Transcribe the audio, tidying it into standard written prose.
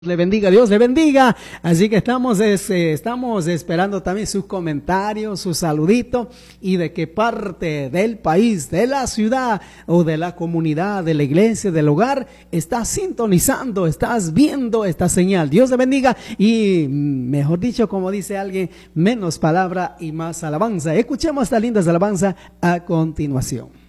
Le bendiga, Dios le bendiga. Así que estamos esperando también sus comentarios, sus saluditos y de qué parte del país, de la ciudad o de la comunidad, de la iglesia, del hogar estás sintonizando, estás viendo esta señal. Dios le bendiga y mejor dicho, como dice alguien, menos palabra y más alabanza. Escuchemos estas lindas alabanzas a continuación.